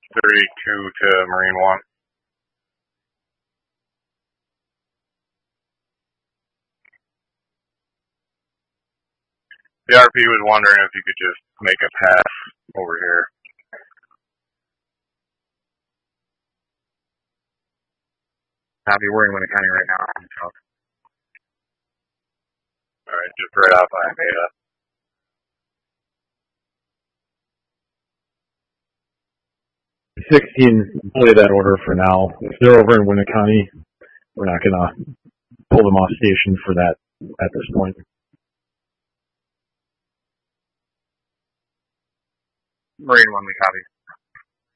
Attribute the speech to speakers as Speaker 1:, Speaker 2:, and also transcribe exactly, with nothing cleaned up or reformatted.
Speaker 1: thirty-two to Marine One. The R P was wondering if you could just make a pass over here.
Speaker 2: Copy, we're in Winneconne right now.
Speaker 1: Alright, just right off Alameda.
Speaker 3: sixteen, play that order for now. If they're over in Winneconne, we're not going to pull them off station for that at this point.
Speaker 2: Marine One, we copy.